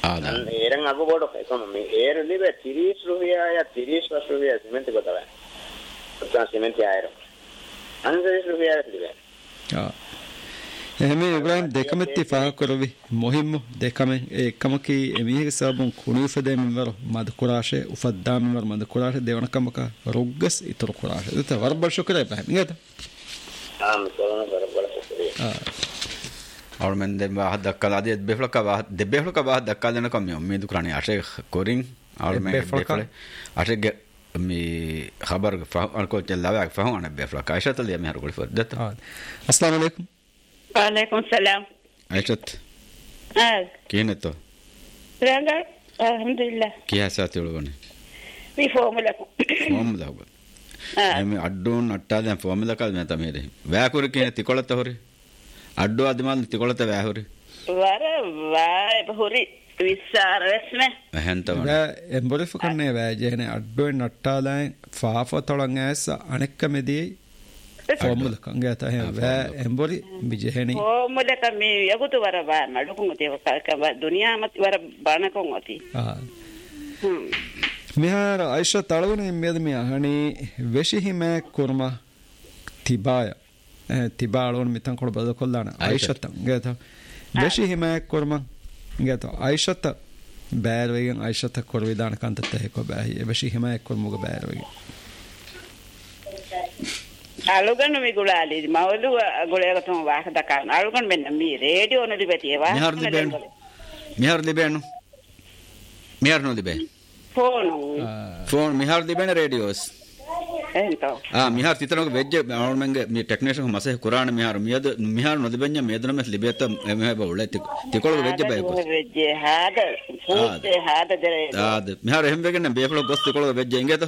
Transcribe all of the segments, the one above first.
ඒරන් අග බොඩ එකම මේ ඒර ලිබ 30 රුපියා 35 රුපියා සිමෙන්ති කොටවයි ඔතන සිමෙන්ති ආයර 30 රුපියා ලිබ එහෙම ඉබ්‍රාහිම් දෙකම ඉතිෆාක කරවි මොහිම්ම දෙකම එකම කි එමිහික සබුන් කුණුෆදේ මිවර මද කුරාෂේ උෆද්දා මිවර මද කුරාෂේ දෙවනකමක රුග්ගස් ඉතුරු කුරාෂේ දත වරබල් ශුක්‍රේ පහ නිගත සෝන වරබල් ශුක්‍රේ और मैं दे बाहर धक्का ला दिया बेफल का बाहर धक्का देने का मैं उम्मीद करानी आशे कोरिंग और मैं बेफल आशे मैं खबर को चला हुआ फ़ाहम आने बेफल का आयशा तो लिया मैं हर कोई फर्द देता अस्सलाम वालेकुम वालेकुम सलाम आयशा क्या ने तो रंगा अल्हम्दुलिल्लाह क्या साथ लोगों ने भी फॉर्मूला होगा मैं अड्डों नट्टा दे फॉर्मूला का मैं तमेरे वह कोई क्या तिकोला तो हो रही अड्डो आदमाल तिकोलते व्याहुरी वारे बहुरी विसारस्मे हंता एंबोले फकने व्याजेने अड्डो नट्टालाय फाफतोलंग ऐस अनेक मेदी फॉर्मूला कंगेता है वह एंबोली बिजेहनी फॉर्मूला का मी यगुतो वरा बा मडुकुंगते वका दुनिया मत वरा बाणकोंगती हां मिहार आयशा तळवने मेद मिहानी वेशिहि में कुरमा तिबाया තිබාලෝන් මිතන් කොට බද කොල්ලාන ආයිෂත් ගේත වෙෂි හිමයක් කරම ගේත ආයිෂත් බෑර වේගෙන් ආයිෂත් කර විදාන කන්තත් එක බෑ වෙෂි හිමයක් කරමුග බෑර වේගෙන් අලුගන් මිගුලාලි මවලු ගොලයක තම වාහ දකන අලුගන් මෙන්න මේ රේඩියෝ නලි බතියවා මිහාර දිබේ ෆෝන් මිහාර දිබෙන රේඩියෝස් මිහාර තිතනක වෙජ්ජ අවුල්මෙන්ගේ මේ ටෙක්නීෂියන් මසේ කුරාන මිහාර මියද මිහාර නොදෙබඤ්ඤ මේදනම ලිබෙත එමෙ බවුල තිකොල වෙජ්ජ බයකොස් වෙජ්ජ හාද ෆෝස්සේ හාද දරේ මිහාර එහෙම වෙගෙන බේෆල ගොස් තිකොල වෙජ්ජ එංගෙත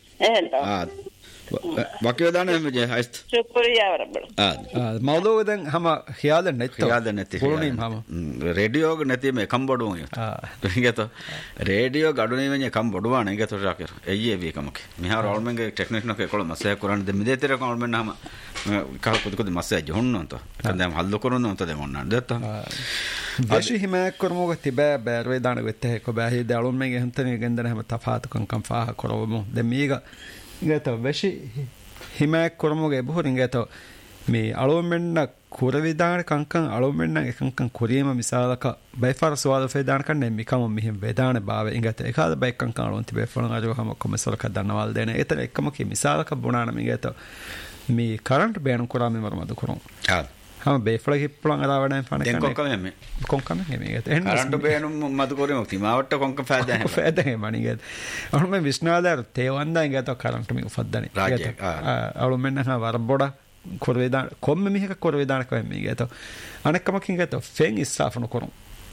වකිය දාන එමෙ ජේ හයිස්ත් शुक्रिया रब्बल मौदो दन हम ख्याल නැති පුරුණීම් හම රේඩියෝ නැති මේ කම්බඩෝ ඉගෙත රේඩියෝ ගඩුනේ වෙන්නේ කම්බඩුවා නේ ඉගෙත රාකර එయ్యේ වේකමක මිහාර ඕල්මෙන්ගේ ටෙක්නීෂියන් කෙකොල මසේ කුරාන දෙ මිදේතර ඕල්මෙන් නම කහ කුද මසේ ජොන්නන්ත දැන් හල්ල කරන උන්ත දෙමොන්න දෙත වෙෂි හිමයක් කරමුග තිබෑ බෑර වේ දාන වෙත් එක බෑ හි දලොම්මෙන්ගේ හන්තනේ ගෙන්දන හැම තෆාතුකම් කම් ෆාහ කරවමු දැන් මේක ගත වෙෂි හිමයක් කරමුගේ බොහොරින් ගත මේ අලොමෙන්න කුරවිදාන කංකන් අලොමෙන්න එකංකන් කුරීම මිසාලක බයිෆාර සවාල ෆේදාන කන්නේ මිකම මිහිම් වේදාන බාව ඉඟත එකද බයිකංකන් අලොන් තිබේ ෆලන් අජෝ හැම කොමසලක දන්නවල් දෙන එතන එකම කි මිසාලක බුණාන මිගත මේ කරන්ට් බෑන කුරාමි මරමද කරොන් हम baffle हिप्पलंग अरावडन फने den konkam emme konkam emme get en karant beenu madu korimo timawatta konkam faada hem faada hem mani get awun me visnadar tewanda get karant me ufaddani get awun men ha warboda korveda komme miheka korvedana ko emme get anekam kin get fen isafnu korum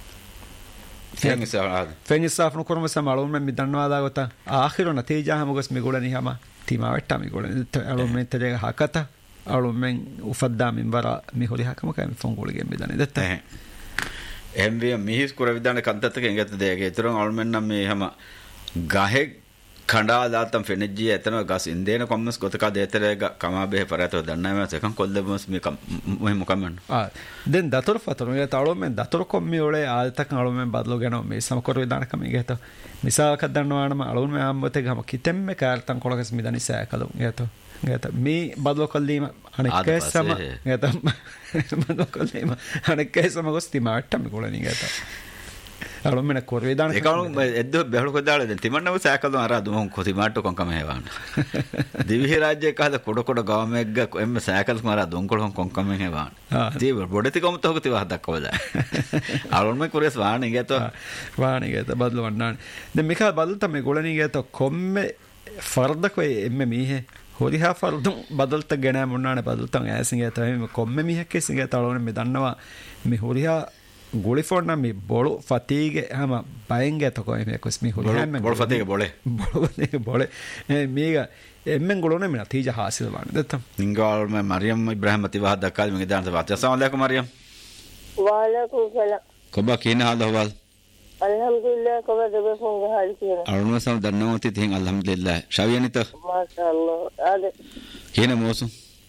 fen isafnu korum samalun men midanwa da gota akhiru natija hamugos me golani hama timawatta me golani awun men tere hakata අලුමෙන් උෆද්දා මින්වර මිහොලි හකම කම ෆොන්ගෝලගෙන් බෙදන්නේ දත්ත එම්වි මිහිස් කුර විදාන කන්තත්තක එංගත දෙයක ඒතරම් අලුමෙන් නම් මේ හැම ගහේ කණ්ඩා දාතම් ෆෙනෙජ්ජි එතන ගස් ඉන්දේන කොම්මස් ගොතක දෙතරේග කමා බෙහෙ පරතව දන්නම සකන් කොල්දබස් මේ මොහිම කමන්න දැන් දතර ෆතර මේ තලොමෙන් දතර කොම්මි ඔලේ ආල්තක අලුමෙන් බදලගෙන මේ සමකර විදාන කම ඉගත මිසාලක දන්නවානම අලුමෙන් අම්මතේ ගම කිතෙම්මේ කාර්තන් කොලකස් මිදනි සෑකලු ඉගත गता मी बदलो कल्लीम अनेके सम गता बदलो कल्लीम अनेके सम गोस्ती माट्टम कोळनी गता अलो main कोरवेदान एकाउ एद्दो बेहळु कोदाळे den timanna saakadu ara dumon koti matto konkam hewan divihe rajye kahada kodo kodo gawamegga emme saakal mara donkolon konkam hewan die bodeti komto hokti wa dakkawada alon me kores waane geta badlo wannan den meka badalta me golani geta komme fardak we emme mihe හොරිහා ෆර්දුම් බදල්ත ගෙන මුන්නානේ බදල්තන් ඇසින්ගේ තමයි කොම්මෙ මිහක්කේ සින්ගේ තලෝනේ මේ දන්නවා මේ හොරිහා ගොලිෆෝන්න මේ බොළු ෆතීගේ හැම බයෙන්ගේ තකෝ මේ කොස් මේ හොරිහා බොළු ෆතීගේ බොළේ මේක එම්මෙන් ගොලෝනේ මේ තීජ හාසිල වань දත්තම් නිංගාල් මේ මරියම් ඉබ්‍රාහිම් මතිවා දක්කාල් මේ දාන්ත වාත් අස්සලාමු අලයිකුම් මරියම් वालेकुम सलाम කොබා කින හදවල් अल्हम्दुलिल्लाह कोबा देबे फोन हाल किया අරුණ සම දන්නවති තින් අල්හම්දුලිල්ලාහ ශවියනිත මාෂාඅල්ලාහ ආද කින මොසු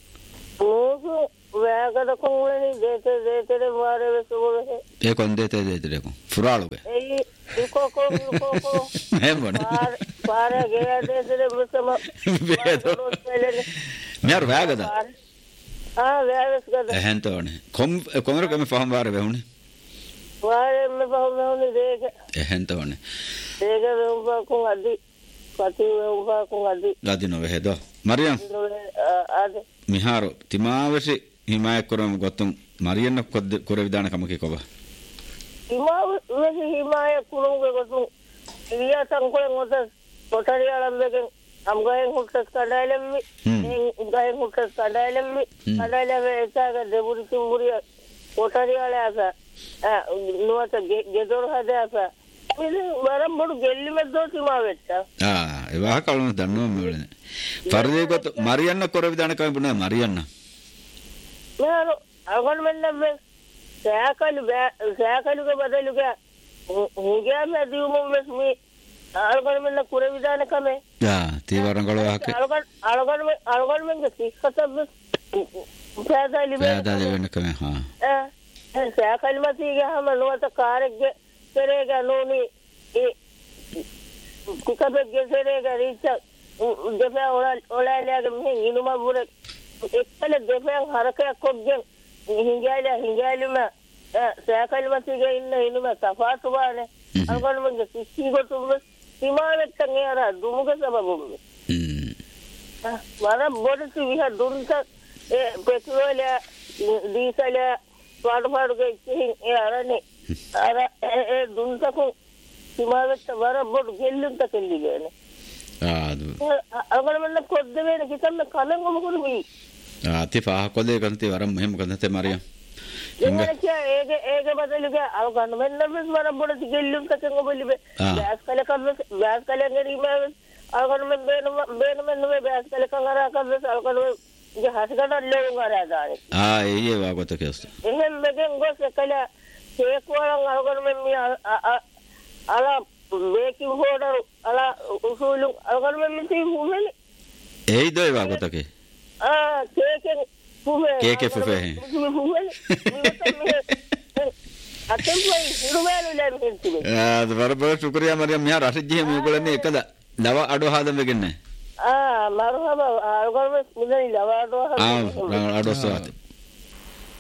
වැගද කොංගලනි දේතේ මාරේ වෙසුබේ ඒ කොන් දේතේ ෆුරාලුගේ මෙයාර වැෑගද එහෙන්තෝනේ කොමරකම පහම් වාර වෙවුණේ එහෙන්තෝනේ ලදිනො වෙහෙදෝ මරියම් මිහාරු තිමාවසි හිමායක් කරම ගොතුම් මරියන්න කොද්ද කොර විදාන කමකේ කොබ තිමාවසි හිමායක් කුරුගේ ගොතුම් ඉරියා සංකොලෙන් ඔත පොටරියාලම්බෙන් අම්ගයෙන් හුට්ටස් කඩාලෙම්මි ගයෙන් හුට්ටස් කඩාලෙම්මි කඩාලෙ ඒසාක දෙබුරි තුඹුරිය පොටරියාලයක නුවත ගෙදොර හදයක වරම් බොඩු ගෙල්ලිමෙද්දෝ තිමාවෙට්ටා ඒවා කලුන දන්නව මෙවලනේ පරිදේ ගොත මරියන්න කොර විදාන කම බුණා මරියන්න යාර අගොන් මෙන්න සෑකලුගේ බදලුගේ හුගෑම දියුමුම් වෙස්මි අල්ගොන් මෙන්න කොර විදාන කමේ තීවරන් ගලවාක අල්ගොන් මෙන්න සික්කතබ් පෑදාලි වෙන්න කමේ සෑකල්මතිගේ හැම නුවත කාරෙක්ගේ සරේග නෝනි කුකබෙක්ගේ සරේග රීච්ච දෙපෑ ඔලාලයාගේ මෙහෙන් ඉනුම බුර එක්කල දෙපෑන් හරකයක් කොක්ගෙන් හිංගාලිම සෑකල්මතිගේ ඉන්න ඉනුම සෆාතුවානේ අල්ගොන්මගේ සිස්සිගොතුම සිමාවෙත්තන් එයාර දුමුග සබබුම්ම වර බොඩසි විහ දුන්ත පෙට්‍රෝලයා දීසලයා පාඩුගේ ඉච්චිහින් එයාරනේ අර දුන්තකු සිමාවෙත්ත වර බොඩු ගෙල්ලුන්ත කෙල්ලිගේනේ අල්ගොන්මන්න කොද්ද වේන කිතන්න කලෙන් මොකද අති පහ කොලේ කන්ති වරම් මෙහෙම කන්තේ මරියම් ඒක බදලුගේ අල්ගොන් මෙන්න වර බොඩු ගෙල්ලුන්ත කෙන් ඔබලිබේ බෑස් කලෙන් ගරීම අල්ගොන් මෙන්න බේන මෙන්න බෑස් කලෙන් අරා කද්ද අල්ගොන් හසිකට ලෙවුම් අරා දානේ ඒ වාගත කෙස්ත එහෙන් මෙගෙන් ගොස් කල ඒකවලන් අල්ගොන් මෙන්න අලා බේකින් පෝඩර් අලා උසුලු අල්ගොන් මෙන්න තිබුනේ ඒයි දොයි වාගතකේ केके फुफे हैं बरोबर शुक्रिया मरियम यहाँ राशिद जी हम युगल ने एकदा दवा अडो हादम बेगिन्ने मरहबा आगल में मुझे दवा अडो अडो स्वाद